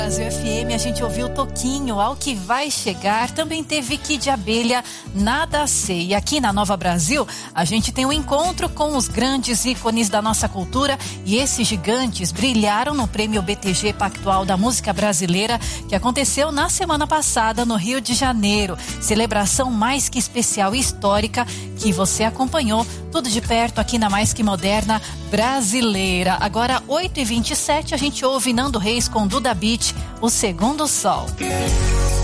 Brasil FM, a gente ouviu Toquinho, Ao Que Vai Chegar, também teve Kid Abelha, Nada Sei. E aqui na Nova Brasil, a gente tem um encontro com os grandes ícones da nossa cultura, e esses gigantes brilharam no Prêmio BTG Pactual da Música Brasileira, que aconteceu na semana passada no Rio de Janeiro. Celebração mais que especial e histórica que você acompanhou tudo de perto aqui na Mais Que Moderna Brasileira. Agora 8h27, a gente ouve Nando Reis com Duda Beat, O Segundo Sol.